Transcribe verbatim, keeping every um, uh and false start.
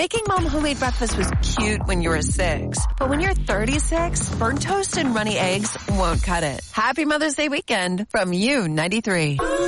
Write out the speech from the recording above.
Making mom homemade breakfast was cute when you were six. But when you're thirty-six, burnt toast and runny eggs won't cut it. Happy Mother's Day weekend from U ninety-three.